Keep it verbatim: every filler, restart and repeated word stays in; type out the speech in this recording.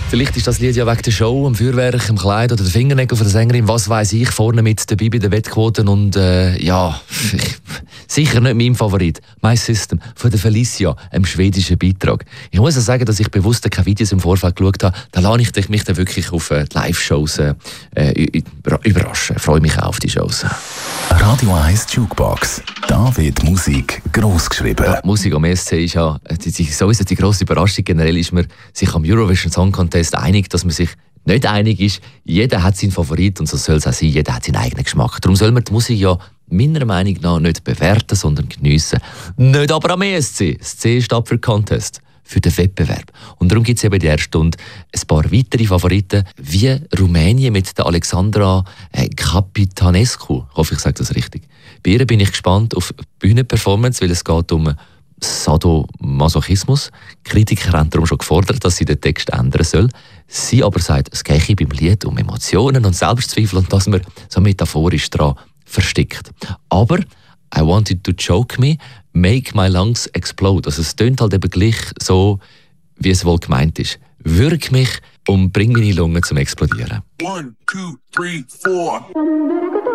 Vielleicht ist das Lied ja wegen der Show, dem Feuerwerk, dem Kleid oder der Fingernägel von der Sängerin, was weiß ich, vorne mit dabei bei den Wettquoten und äh, ja, sicher nicht mein Favorit. My System von der Felicia, einem schwedischen Beitrag. Ich muss auch sagen, dass ich bewusst keine Videos im Vorfeld geschaut habe. Da lasse ich mich dann wirklich auf äh, die Live-Shows äh, überraschen. Ich freue mich auch auf die Shows. Radio eins Jukebox. Da wird Musik gross geschrieben. Ja, Musik am E S C ist ja die, die, sowieso die grosse Überraschung. Generell ist man sich am Eurovision Song Contest einig, dass man sich nicht einig ist. Jeder hat seinen Favorit und so soll es auch sein. Jeder hat seinen eigenen Geschmack. Darum soll man die Musik ja meiner Meinung nach nicht bewerten, sondern geniessen. Nicht aber am E S C. Das C steht für Contest, für den Wettbewerb. Und darum gibt es eben in der ersten Stunde ein paar weitere Favoriten, wie Rumänien mit der Alexandra äh, Capitanescu. Ich hoffe, ich sage das richtig. Bei ihr bin ich gespannt auf Bühnenperformance, weil es geht um Sadomasochismus. Kritiker haben darum schon gefordert, dass sie den Text ändern soll. Sie aber sagt, es gehe beim Lied um Emotionen und Selbstzweifel und dass man so metaphorisch daran verstickt. Aber I want you to choke me, make my lungs explode. Also es tönt halt eben gleich so, wie es wohl gemeint ist. Würg mich und bring meine Lungen zum Explodieren. One, two, three, four.